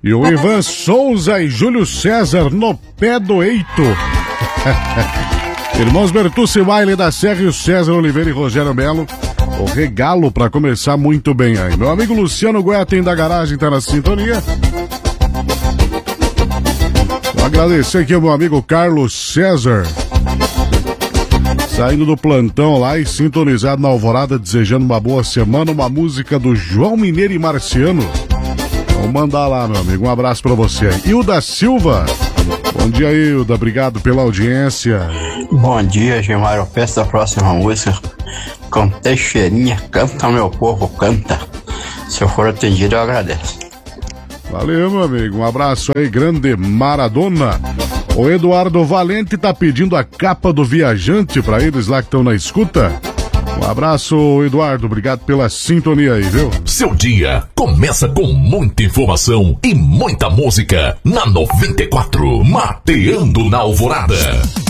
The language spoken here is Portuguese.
E o Ivan Souza e Júlio César no pé do eito. Irmãos Bertucci Baile da Serra e o César Oliveira e Rogério Melo. O regalo para começar muito bem aí. Meu amigo Luciano Guetem da Garagem tá na sintonia. Vou agradecer aqui ao meu amigo Carlos César. Saindo do plantão lá e sintonizado na Alvorada, desejando uma boa semana, uma música do João Mineiro e Marciano. Vamos mandar lá, meu amigo, um abraço pra você aí. Hilda Silva, bom dia, Hilda, obrigado pela audiência. Bom dia, Gilmar, eu peço a próxima música, com Teixeirinha, canta meu povo, canta. Se eu for atendido, eu agradeço. Valeu, meu amigo, um abraço aí, grande Maradona. O Eduardo Valente tá pedindo a capa do Viajante pra eles lá que estão na escuta. Um abraço, Eduardo, obrigado pela sintonia aí, viu? Seu dia começa com muita informação e muita música na 94, Mateando na Alvorada.